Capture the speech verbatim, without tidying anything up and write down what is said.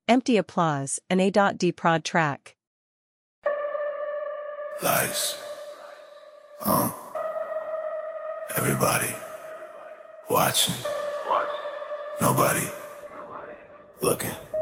Empty applause, an A.D prod track. Lights. Uh. Everybody. Watching. Nobody. Looking.